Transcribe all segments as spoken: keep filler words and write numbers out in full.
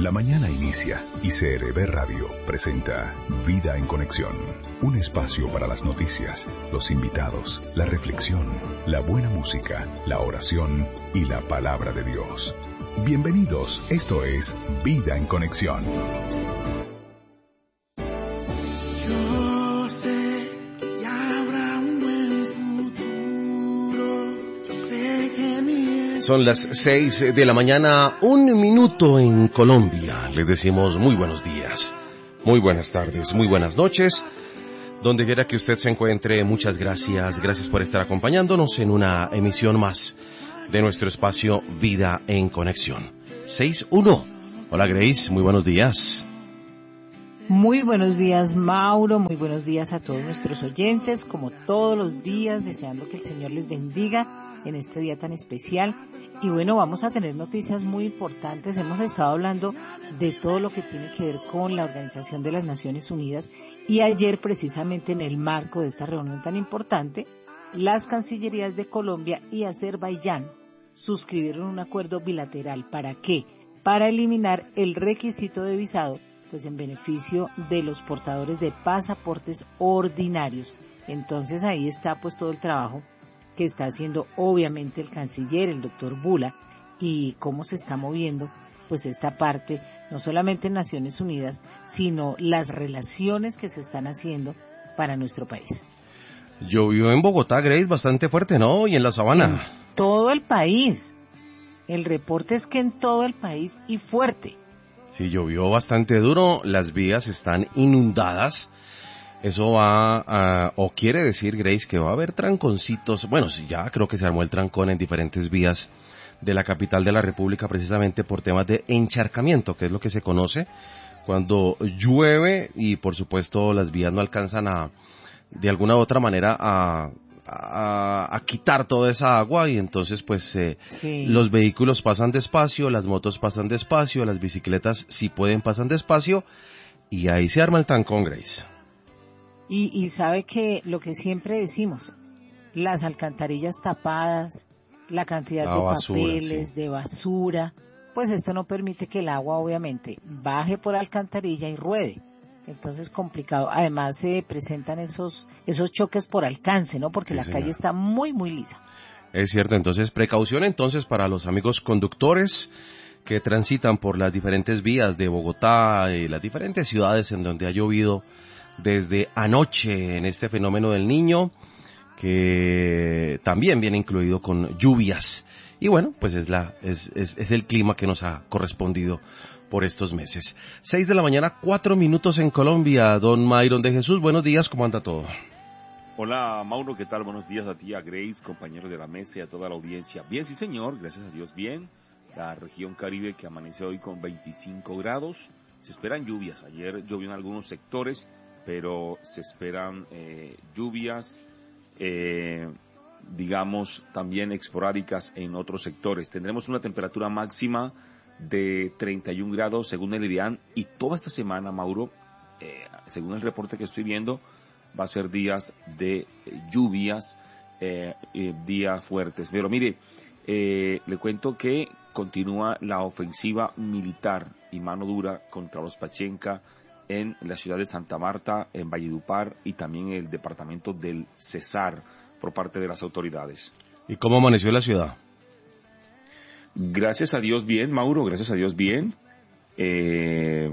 La mañana inicia y C R B Radio presenta Vida en Conexión, un espacio para las noticias, los invitados, la reflexión, la buena música, la oración y la palabra de Dios. Bienvenidos, esto es Vida en Conexión. Yo sé que habrá un buen futuro, sé que mi... Son las seis de la mañana, un minuto en Colombia. Les decimos muy buenos días, muy buenas tardes, muy buenas noches. Donde quiera que usted se encuentre, muchas gracias. Gracias por estar acompañándonos en una emisión más de nuestro espacio Vida en Conexión. seis uno. Hola Grace, muy buenos días. Muy buenos días, Mauro, muy buenos días a todos nuestros oyentes, como todos los días, deseando que el Señor les bendiga en este día tan especial. Y bueno, vamos a tener noticias muy importantes. Hemos estado hablando de todo lo que tiene que ver con la Organización de las Naciones Unidas, y ayer, precisamente en el marco de esta reunión tan importante, las Cancillerías de Colombia y Azerbaiyán suscribieron un acuerdo bilateral. ¿Para qué? Para eliminar el requisito de visado, pues en beneficio de los portadores de pasaportes ordinarios. Entonces ahí está pues todo el trabajo que está haciendo obviamente el canciller, el doctor Bula, y cómo se está moviendo pues esta parte, no solamente en Naciones Unidas, sino las relaciones que se están haciendo para nuestro país. Llovió en Bogotá, Grace, bastante fuerte, ¿no? Y en la Sabana. En todo el país. El reporte es que en todo el país y fuerte. Sí, llovió bastante duro, las vías están inundadas. Eso va a, o quiere decir, Grace, que va a haber tranconcitos. Bueno, sí, ya creo que se armó el trancón en diferentes vías de la capital de la República, precisamente por temas de encharcamiento, que es lo que se conoce cuando llueve y por supuesto las vías no alcanzan a, de alguna u otra manera, a, a, a quitar toda esa agua, y entonces pues eh, sí. Los vehículos pasan despacio, las motos pasan despacio, las bicicletas si pueden pasan despacio, y ahí se arma el trancón, Grace. Y, y sabe que lo que siempre decimos, las alcantarillas tapadas, la cantidad la de basura, papeles, sí. de basura, pues esto no permite que el agua obviamente baje por alcantarilla y ruede. Entonces complicado. Además se presentan esos esos choques por alcance, ¿no? Porque sí, la señora. Calle está muy, muy lisa. Es cierto, entonces precaución entonces para los amigos conductores que transitan por las diferentes vías de Bogotá y las diferentes ciudades en donde ha llovido desde anoche en este fenómeno del Niño, que también viene incluido con lluvias. Y bueno, pues es la es, es, es el clima que nos ha correspondido por estos meses. Seis de la mañana, cuatro minutos en Colombia. Don Mayron de Jesús, buenos días, ¿cómo anda todo? Hola Mauro, ¿qué tal? Buenos días a ti, a Grace, compañeros de la mesa y a toda la audiencia. Bien, sí señor, gracias a Dios, bien. La región Caribe que amanece hoy con veinticinco grados. Se esperan lluvias. Ayer llovió en algunos sectores, pero se esperan eh, lluvias, eh, digamos, también esporádicas en otros sectores. Tendremos una temperatura máxima de treinta y un grados según el IDEAN, y toda esta semana, Mauro, eh, según el reporte que estoy viendo, va a ser días de eh, lluvias, eh, eh, días fuertes. Pero mire, eh, le cuento que continúa la ofensiva militar y mano dura contra los Pachenca en la ciudad de Santa Marta, en Valledupar y también en el departamento del Cesar por parte de las autoridades. ¿Y cómo amaneció la ciudad? Gracias a Dios bien, Mauro, gracias a Dios bien. Eh,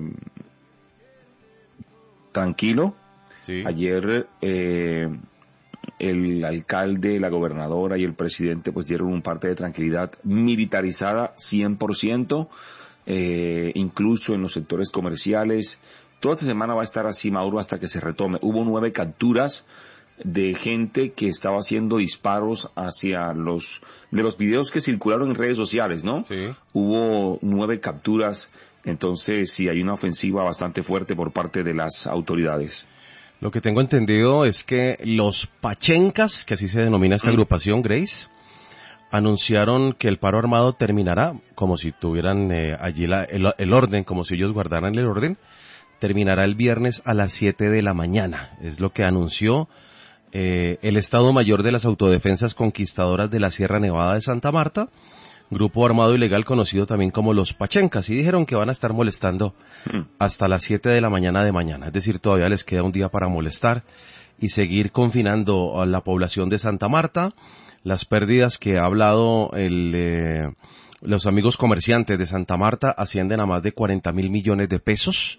tranquilo. Sí. Ayer eh, el alcalde, la gobernadora y el presidente pues dieron un parte de tranquilidad militarizada cien por ciento, eh, incluso en los sectores comerciales. Toda esta semana va a estar así, Mauro, hasta que se retome. Hubo nueve capturas de gente que estaba haciendo disparos hacia los, de los videos que circularon en redes sociales, ¿no? Sí. Hubo nueve capturas, entonces sí hay una ofensiva bastante fuerte por parte de las autoridades. Lo que tengo entendido es que los Pachencas, que así se denomina esta mm. agrupación, Grace, anunciaron que el paro armado terminará, como si tuvieran eh, allí la, el, el orden, como si ellos guardaran el orden, terminará el viernes a las siete de la mañana. Es lo que anunció eh, el Estado Mayor de las Autodefensas Conquistadoras de la Sierra Nevada de Santa Marta, grupo armado ilegal conocido también como los Pachencas, y dijeron que van a estar molestando hasta las siete de la mañana de mañana, es decir, todavía les queda un día para molestar y seguir confinando a la población de Santa Marta. Las pérdidas que ha hablado el, eh, los amigos comerciantes de Santa Marta ascienden a más de cuarenta mil millones de pesos.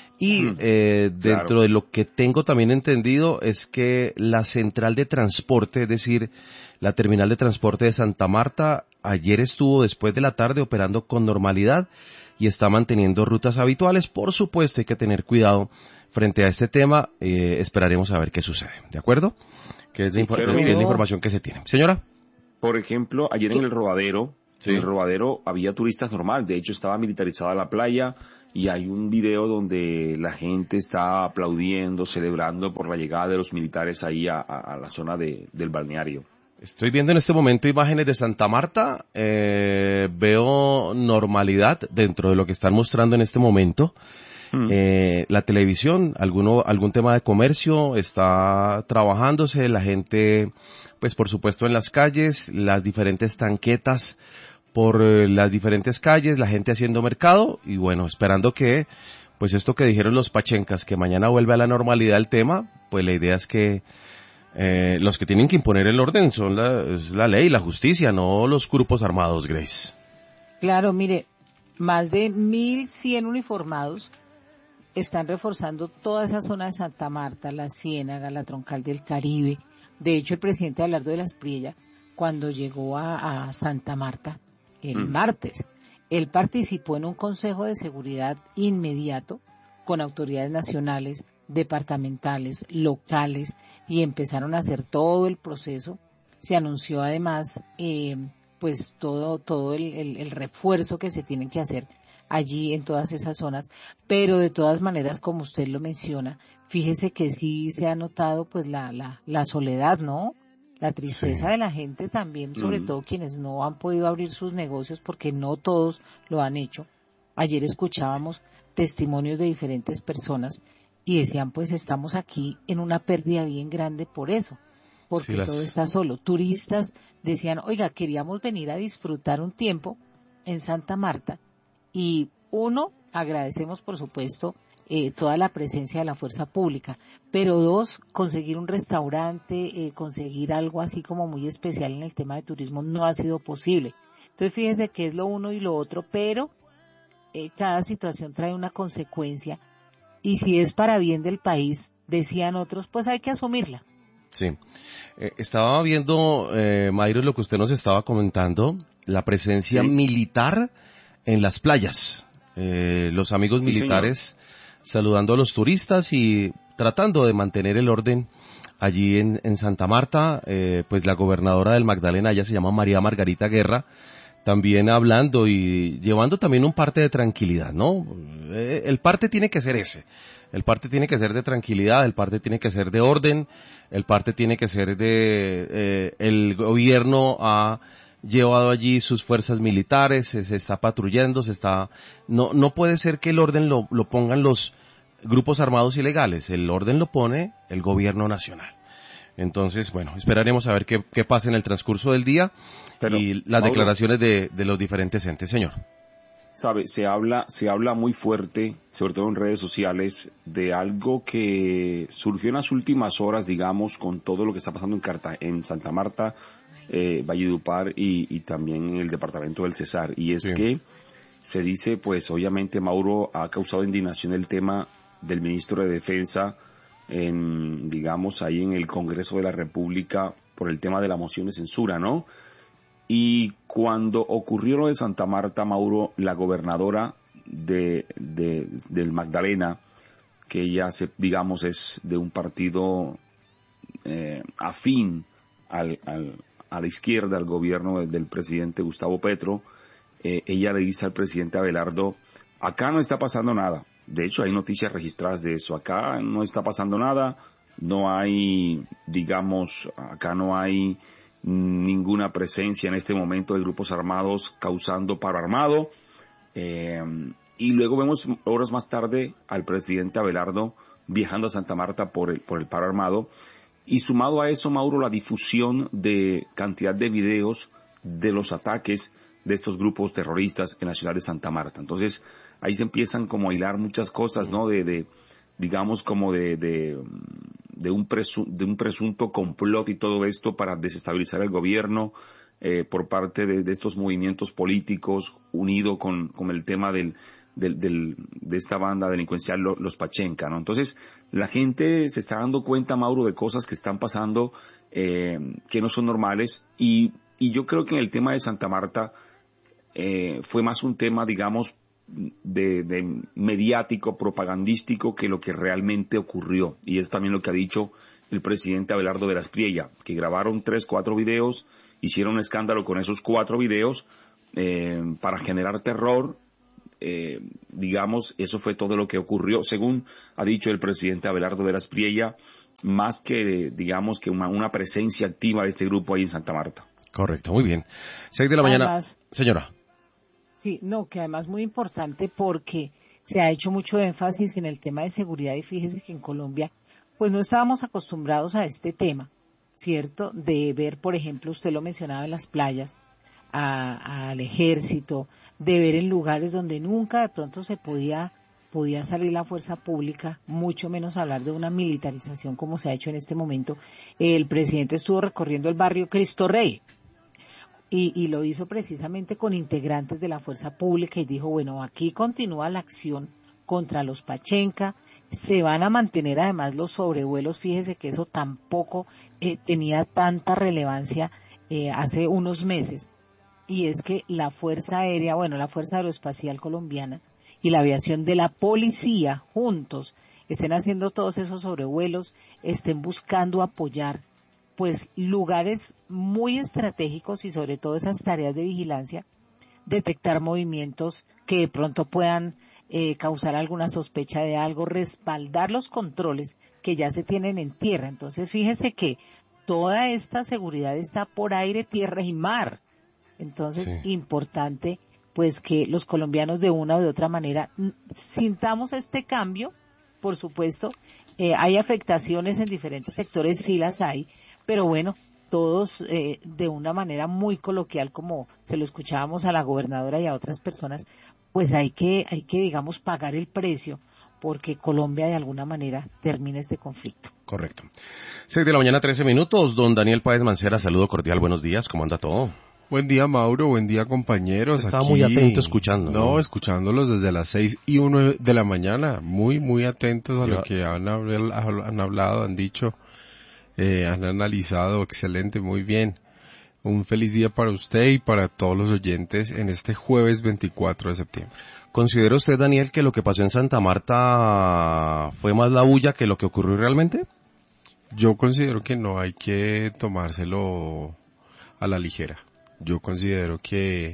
Y eh, dentro claro. de lo que tengo también entendido es que la central de transporte, es decir, la terminal de transporte de Santa Marta, ayer estuvo después de la tarde operando con normalidad y está manteniendo rutas habituales. Por supuesto, hay que tener cuidado frente a este tema. Eh, esperaremos a ver qué sucede, ¿de acuerdo? Que es, sí, infor- que es la información que se tiene. Señora. Por ejemplo, ayer en el Rodadero, sí. en el Rodadero había turistas normal. De hecho, estaba militarizada la playa. Y hay un video donde la gente está aplaudiendo, celebrando por la llegada de los militares ahí a, a, a la zona de, del balneario. Estoy viendo en este momento imágenes de Santa Marta, eh, veo normalidad dentro de lo que están mostrando en este momento. Hmm. Eh, la televisión, alguno, algún tema de comercio está trabajándose, la gente, pues por supuesto en las calles, las diferentes tanquetas por eh, las diferentes calles, la gente haciendo mercado y bueno, esperando que, pues esto que dijeron los Pachencas, que mañana vuelve a la normalidad el tema, pues la idea es que eh, los que tienen que imponer el orden son la, es la ley, la justicia, no los grupos armados, Grace. Claro, mire, más de mil cien uniformados están reforzando toda esa zona de Santa Marta, la Ciénaga, la Troncal del Caribe. De hecho, el presidente Abelardo de la Espriella, cuando llegó a, a Santa Marta, el martes, él participó en un consejo de seguridad inmediato con autoridades nacionales, departamentales, locales, y empezaron a hacer todo el proceso. Se anunció además, eh, pues todo todo el, el, el refuerzo que se tiene que hacer allí en todas esas zonas, pero de todas maneras, como usted lo menciona, fíjese que sí se ha notado pues la la, la soledad, ¿no? La tristeza sí. de la gente también, sobre mm. todo quienes no han podido abrir sus negocios porque no todos lo han hecho. Ayer escuchábamos testimonios de diferentes personas y decían, pues estamos aquí en una pérdida bien grande por eso, porque sí, las... todo está solo. Turistas decían, oiga, queríamos venir a disfrutar un tiempo en Santa Marta y uno, agradecemos por supuesto Eh, toda la presencia de la fuerza pública, pero dos, conseguir un restaurante, eh, conseguir algo así como muy especial en el tema de turismo no ha sido posible. Entonces fíjense que es lo uno y lo otro, pero eh, cada situación trae una consecuencia y si es para bien del país, decían otros, pues hay que asumirla. Sí, eh, estaba viendo, eh, Mayro, lo que usted nos estaba comentando, la presencia sí. militar en las playas, eh, los amigos sí, militares señor. Saludando a los turistas y tratando de mantener el orden allí en, en Santa Marta. Eh, pues la gobernadora del Magdalena, ella se llama María Margarita Guerra, también hablando y llevando también un parte de tranquilidad, ¿no? Eh, el parte tiene que ser ese, el parte tiene que ser de tranquilidad, el parte tiene que ser de orden, el parte tiene que ser de, eh, el gobierno ha llevado allí sus fuerzas militares, se, se está patrullando, se está, no, no puede ser que el orden lo, lo pongan los grupos armados ilegales, el orden lo pone el gobierno nacional. Entonces, bueno, esperaremos a ver qué, qué pasa en el transcurso del día Pero, y las Mauro, declaraciones de, de los diferentes entes, señor. Sabe, se habla, se habla muy fuerte, sobre todo en redes sociales, de algo que surgió en las últimas horas, digamos, con todo lo que está pasando en Carta, en Santa Marta, eh, Valledupar y, y también en el departamento del Cesar. Y es sí. que se dice, pues obviamente, Mauro, ha causado indignación el tema del ministro de Defensa, en, digamos, ahí en el Congreso de la República, por el tema de la moción de censura, ¿no? Y cuando ocurrió lo de Santa Marta, Mauro, la gobernadora de, de del Magdalena, que ella, se, digamos, es de un partido eh, afín al, al, a la izquierda, al gobierno del, del presidente Gustavo Petro, eh, ella le dice al presidente Abelardo, acá no está pasando nada. De hecho, hay noticias registradas de eso. Acá no está pasando nada, no hay, digamos, acá no hay ninguna presencia en este momento de grupos armados causando paro armado. Eh, y luego vemos horas más tarde al presidente Abelardo viajando a Santa Marta por el, por el paro armado. Y sumado a eso, Mauro, la difusión de cantidad de videos de los ataques de estos grupos terroristas en la ciudad de Santa Marta. Entonces, ahí se empiezan como a hilar muchas cosas, ¿no? De, de digamos, como de, de, de, un presu, de un presunto complot y todo esto para desestabilizar el gobierno eh, por parte de, de estos movimientos políticos, unido con, con el tema del, del, del, de esta banda delincuencial, los Pachenca, ¿no? Entonces, la gente se está dando cuenta, Mauro, de cosas que están pasando eh, que no son normales, y, y yo creo que en el tema de Santa Marta eh, fue más un tema, digamos, De, de mediático, propagandístico, que lo que realmente ocurrió. Y es también lo que ha dicho el presidente Abelardo Veras Priella, que grabaron tres, cuatro videos, hicieron un escándalo con esos cuatro videos eh, para generar terror. Eh, digamos, eso fue todo lo que ocurrió, según ha dicho el presidente Abelardo Veras Priella, más que, digamos, que una, una presencia activa de este grupo ahí en Santa Marta. Correcto, muy bien. Seis de la mañana. Además, señora. Sí, no, que además muy importante porque se ha hecho mucho énfasis en el tema de seguridad, y fíjese que en Colombia pues no estábamos acostumbrados a este tema, ¿cierto? De ver, por ejemplo, usted lo mencionaba en las playas, a, al ejército, de ver en lugares donde nunca de pronto se podía, podía salir la fuerza pública, mucho menos hablar de una militarización como se ha hecho en este momento. El presidente estuvo recorriendo el barrio Cristo Rey, Y, y lo hizo precisamente con integrantes de la fuerza pública, y dijo, bueno, aquí continúa la acción contra los Pachenca, se van a mantener además los sobrevuelos, fíjese que eso tampoco eh, tenía tanta relevancia eh, hace unos meses, y es que la Fuerza Aérea, bueno, la Fuerza Aeroespacial Colombiana y la aviación de la policía juntos estén haciendo todos esos sobrevuelos, estén buscando apoyar pues lugares muy estratégicos y sobre todo esas tareas de vigilancia, detectar movimientos que de pronto puedan eh, causar alguna sospecha de algo, respaldar los controles que ya se tienen en tierra. Entonces fíjese que toda esta seguridad está por aire, tierra y mar. Entonces, sí, importante pues que los colombianos de una u de otra manera sintamos este cambio. Por supuesto, eh, hay afectaciones en diferentes sectores, sí las hay, pero bueno, todos eh, de una manera muy coloquial, como se lo escuchábamos a la gobernadora y a otras personas, pues hay que, hay que digamos, pagar el precio porque Colombia de alguna manera termine este conflicto. Correcto. Seis de la mañana, trece minutos. Don Daniel Páez Mancera, saludo cordial, buenos días, ¿cómo anda todo? Buen día, Mauro, buen día, compañeros. Estaba aquí, muy atento escuchando. No, ¿no? escuchándolos desde las seis y uno de la mañana, muy, muy atentos a Yo... lo que han, han hablado, han dicho. Eh, han analizado, excelente, muy bien. Un feliz día para usted y para todos los oyentes en este jueves veinticuatro de septiembre. ¿Considera usted, Daniel, que lo que pasó en Santa Marta fue más la bulla que lo que ocurrió realmente? Yo considero que no hay que tomárselo a la ligera. Yo considero que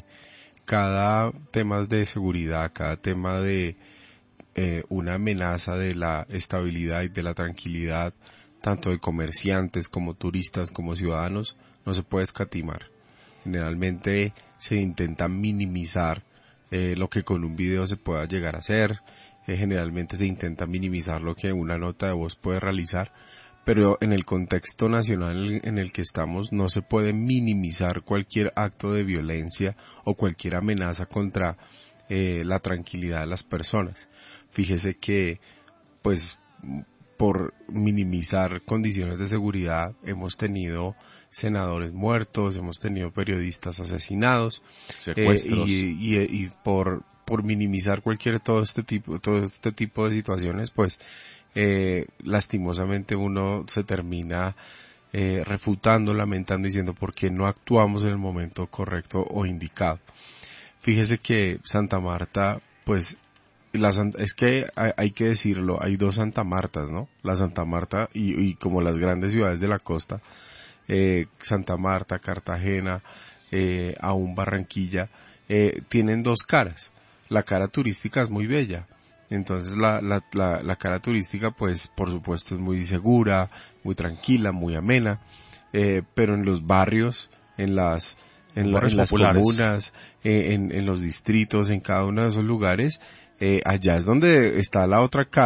cada tema de seguridad, cada tema de eh, una amenaza de la estabilidad y de la tranquilidad, tanto de comerciantes como turistas como ciudadanos, no se puede escatimar. Generalmente se intenta minimizar eh, lo que con un video se pueda llegar a hacer, eh, generalmente se intenta minimizar lo que una nota de voz puede realizar, pero en el contexto nacional en el que estamos no se puede minimizar cualquier acto de violencia o cualquier amenaza contra eh, la tranquilidad de las personas. Fíjese que, pues, por minimizar condiciones de seguridad, hemos tenido senadores muertos, hemos tenido periodistas asesinados, secuestros, eh, y, y, y por por minimizar cualquier todo este tipo todo este tipo de situaciones, pues eh, lastimosamente uno se termina eh, refutando, lamentando, diciendo por qué no actuamos en el momento correcto o indicado. Fíjese que Santa Marta, pues La, es que hay, hay que decirlo, hay dos Santa Martas, ¿no? La Santa Marta y, y como las grandes ciudades de la costa, eh, Santa Marta, Cartagena, eh, aún Barranquilla, eh, tienen dos caras. La cara turística es muy bella, entonces la, la, la, la cara turística, pues por supuesto es muy segura, muy tranquila, muy amena, eh, pero en los barrios, en las en, la, en las comunas, eh, en, en los distritos, en cada uno de esos lugares, Eh, allá es donde está la otra cara,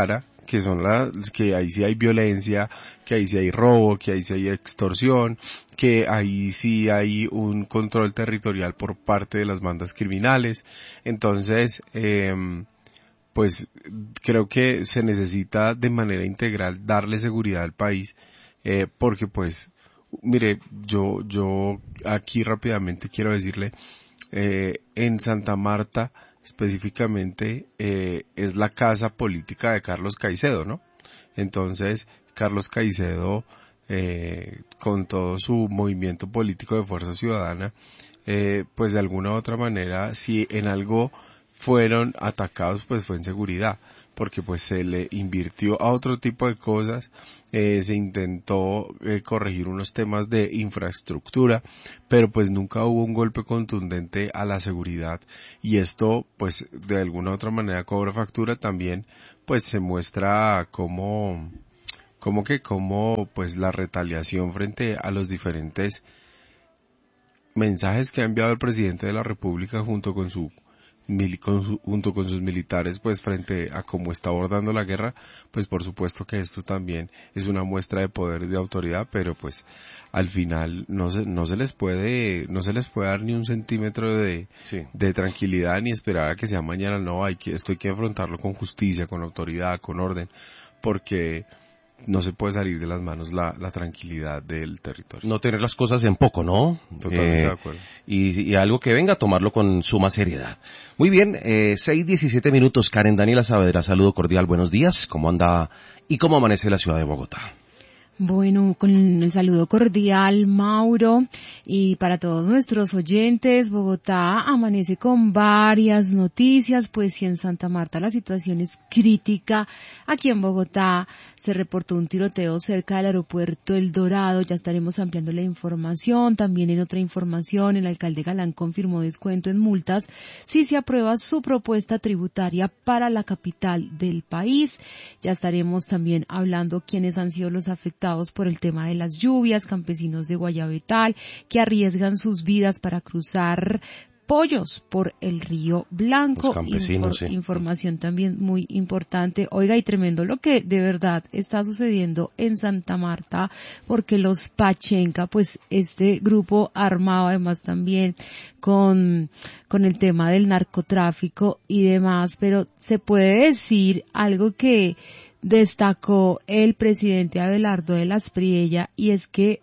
que son las, que ahí sí hay violencia, que ahí sí hay robo, que ahí sí hay extorsión, que ahí sí hay un control territorial por parte de las bandas criminales. Entonces, eh, pues creo que se necesita de manera integral darle seguridad al país, eh, porque pues, mire, yo, yo aquí rápidamente quiero decirle, eh, en Santa Marta, específicamente, eh, es la casa política de Carlos Caicedo, ¿no? Entonces, Carlos Caicedo, eh, con todo su movimiento político de Fuerza Ciudadana, eh, pues de alguna u otra manera, si en algo fueron atacados, pues fue en seguridad, porque pues se le invirtió a otro tipo de cosas, eh, se intentó eh, corregir unos temas de infraestructura, pero pues nunca hubo un golpe contundente a la seguridad, y esto pues de alguna u otra manera cobra factura. También pues se muestra como, como que como pues la retaliación frente a los diferentes mensajes que ha enviado el presidente de la República junto con su Con su, junto con sus militares, pues frente a cómo está abordando la guerra, pues por supuesto que esto también es una muestra de poder y de autoridad, pero pues al final no se, no se les puede, no se les puede dar ni un centímetro de, sí. de tranquilidad ni esperar a que sea mañana. No, hay que, esto hay que afrontarlo con justicia, con autoridad, con orden, porque no se puede salir de las manos la, la tranquilidad del territorio. No tener las cosas en poco, ¿no? Totalmente eh, de acuerdo. Y, y algo que venga, tomarlo con suma seriedad. Muy bien, eh, seis diecisiete minutos. Karen Daniela Saavedra, saludo cordial, buenos días. ¿Cómo anda y cómo amanece la ciudad de Bogotá? Bueno, con el saludo cordial, Mauro, y para todos nuestros oyentes, Bogotá amanece con varias noticias, pues si en Santa Marta la situación es crítica, aquí en Bogotá se reportó un tiroteo cerca del aeropuerto El Dorado, ya estaremos ampliando la información. También en otra información, el alcalde Galán confirmó descuento en multas si se aprueba su propuesta tributaria para la capital del país. Ya estaremos también hablando quiénes han sido los afectados por el tema de las lluvias, campesinos de Guayabetal que arriesgan sus vidas para cruzar pollos por el río Blanco. Infor- sí. Información también muy importante. Oiga, y tremendo lo que de verdad está sucediendo en Santa Marta, porque los Pachenca, pues este grupo armado además también con, con el tema del narcotráfico y demás, pero se puede decir algo que destacó el presidente Abelardo de la Espriella, y es que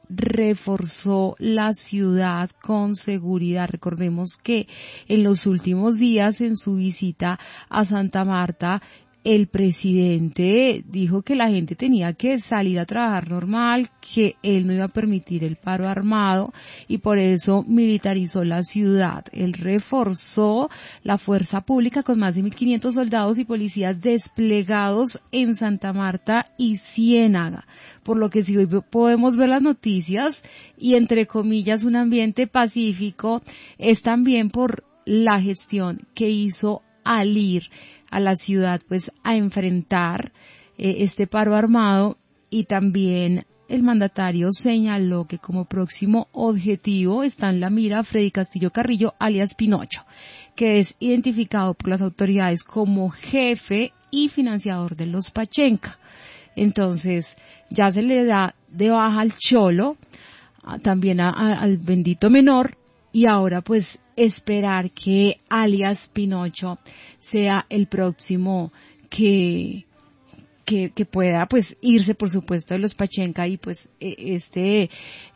reforzó la ciudad con seguridad. Recordemos que en los últimos días, en su visita a Santa Marta, el presidente dijo que la gente tenía que salir a trabajar normal, que él no iba a permitir el paro armado y por eso militarizó la ciudad. Él reforzó la fuerza pública con más de mil quinientos soldados y policías desplegados en Santa Marta y Ciénaga. Por lo que si hoy podemos ver las noticias y entre comillas un ambiente pacífico, es también por la gestión que hizo Alir a la ciudad, pues a enfrentar eh, este paro armado. Y también el mandatario señaló que como próximo objetivo está en la mira Freddy Castillo Carrillo, alias Pinocho, que es identificado por las autoridades como jefe y financiador de los Pachenca. Entonces ya se le da de baja al Cholo, a, también a, a, al bendito menor, y ahora pues esperar que alias Pinocho sea el próximo que, que, que pueda pues irse, por supuesto, de los Pachenca, y pues este,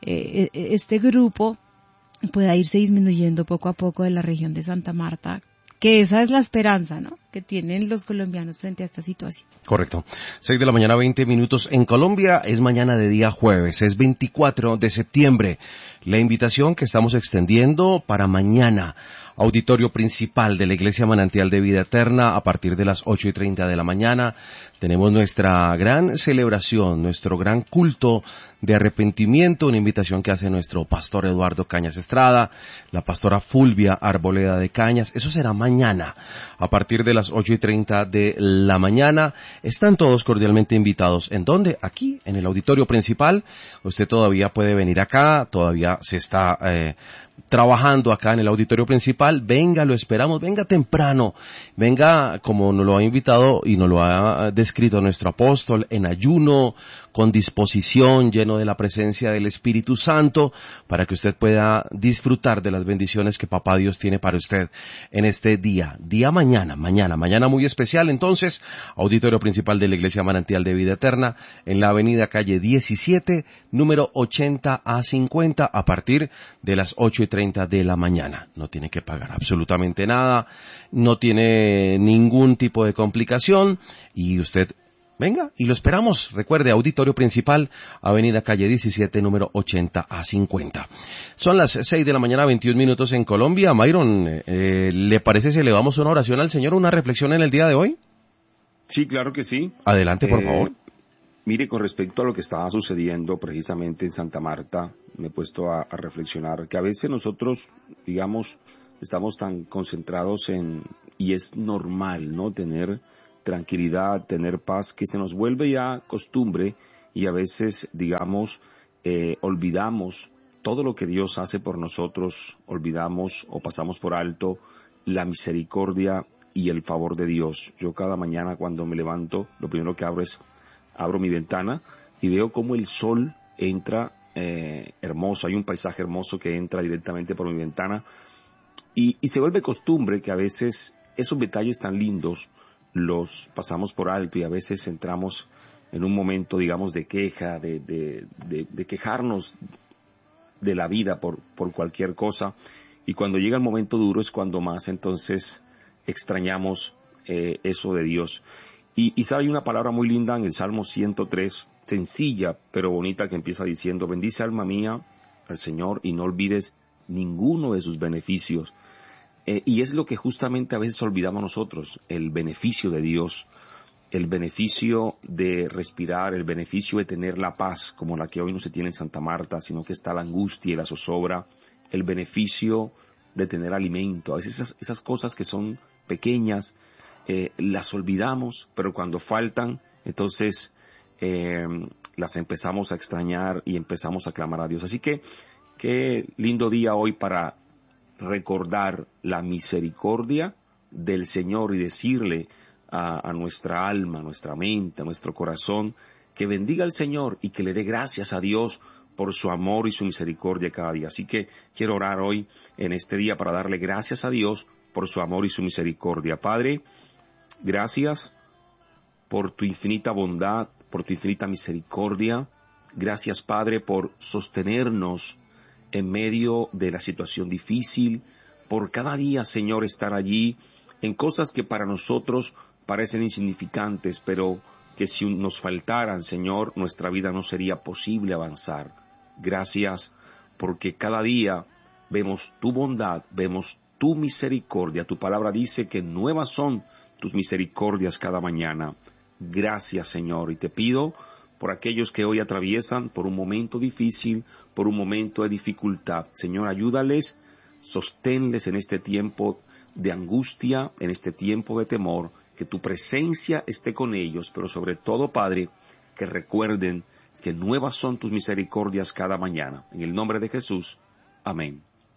este grupo pueda irse disminuyendo poco a poco de la región de Santa Marta, que esa es la esperanza, ¿no?, que tienen los colombianos frente a esta situación. Correcto. Seis de la mañana, veinte minutos. En Colombia es mañana de día jueves, es veinticuatro de septiembre. La invitación que estamos extendiendo para mañana, auditorio principal de la Iglesia Manantial de Vida Eterna, a partir de las ocho y treinta de la mañana, tenemos nuestra gran celebración, nuestro gran culto de arrepentimiento, una invitación que hace nuestro pastor Eduardo Cañas Estrada, la pastora Fulvia Arboleda de Cañas. Eso será mañana, a partir de las ocho y treinta de la mañana. Están todos cordialmente invitados. ¿En dónde? Aquí, en el auditorio principal. Usted todavía puede venir acá, todavía se está eh, trabajando acá en el auditorio principal, venga, lo esperamos, venga temprano, venga como nos lo ha invitado y nos lo ha descrito nuestro apóstol, en ayuno, con disposición, lleno de la presencia del Espíritu Santo, para que usted pueda disfrutar de las bendiciones que Papá Dios tiene para usted en este día, día mañana, mañana, mañana muy especial. Entonces, auditorio principal de la Iglesia Manantial de Vida Eterna, en la avenida calle diecisiete, número ochenta a cincuenta, a partir de las ocho y treinta de la mañana. No tiene que pagar absolutamente nada, no tiene ningún tipo de complicación, y usted venga, y lo esperamos. Recuerde, auditorio principal, avenida calle diecisiete, número ochenta a cincuenta. Son las seis de la mañana, veintiún minutos en Colombia. Myron, eh, ¿le parece si elevamos una oración al Señor, una reflexión en el día de hoy? Sí, claro que sí. Adelante, por eh, favor. Mire, con respecto a lo que estaba sucediendo precisamente en Santa Marta, me he puesto a, a reflexionar que a veces nosotros, digamos, estamos tan concentrados en, y es normal, ¿no?, tener tranquilidad, tener paz, que se nos vuelve ya costumbre y a veces, digamos, eh, olvidamos todo lo que Dios hace por nosotros, olvidamos o pasamos por alto la misericordia y el favor de Dios. Yo cada mañana cuando me levanto, lo primero que abro es, abro mi ventana y veo cómo el sol entra eh, hermoso, hay un paisaje hermoso que entra directamente por mi ventana y, y se vuelve costumbre que a veces esos detalles tan lindos los pasamos por alto y a veces entramos en un momento, digamos, de queja, de, de, de, de quejarnos de la vida por, por cualquier cosa, y cuando llega el momento duro es cuando más entonces extrañamos eh, eso de Dios. Y, y sabe, hay una palabra muy linda en el Salmo ciento tres, sencilla pero bonita, que empieza diciendo: bendice alma mía al Señor y no olvides ninguno de sus beneficios. Eh, y es lo que justamente a veces olvidamos nosotros, el beneficio de Dios, el beneficio de respirar, el beneficio de tener la paz, como la que hoy no se tiene en Santa Marta, sino que está la angustia y la zozobra, el beneficio de tener alimento. A veces esas, esas cosas que son pequeñas, eh, las olvidamos, pero cuando faltan, entonces eh, las empezamos a extrañar y empezamos a clamar a Dios. Así que, qué lindo día hoy para recordar la misericordia del Señor y decirle a, a nuestra alma, a nuestra mente, a nuestro corazón, que bendiga al Señor y que le dé gracias a Dios por su amor y su misericordia cada día. Así que quiero orar hoy en este día para darle gracias a Dios por su amor y su misericordia. Padre, gracias por tu infinita bondad, por tu infinita misericordia. Gracias, Padre, por sostenernos en medio de la situación difícil, por cada día, Señor, estar allí en cosas que para nosotros parecen insignificantes, pero que si nos faltaran, Señor, nuestra vida no sería posible avanzar. Gracias, porque cada día vemos tu bondad, vemos tu misericordia. Tu palabra dice que nuevas son tus misericordias cada mañana. Gracias, Señor, y te pido por aquellos que hoy atraviesan por un momento difícil, por un momento de dificultad. Señor, ayúdales, sosténles en este tiempo de angustia, en este tiempo de temor, que tu presencia esté con ellos, pero sobre todo, Padre, que recuerden que nuevas son tus misericordias cada mañana. En el nombre de Jesús, amén.